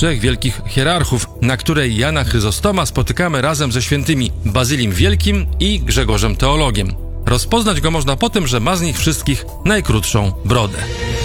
trzech wielkich hierarchów, na której Jana Chryzostoma spotykamy razem ze świętymi Bazylim Wielkim i Grzegorzem Teologiem. Rozpoznać go można po tym, że ma z nich wszystkich najkrótszą brodę.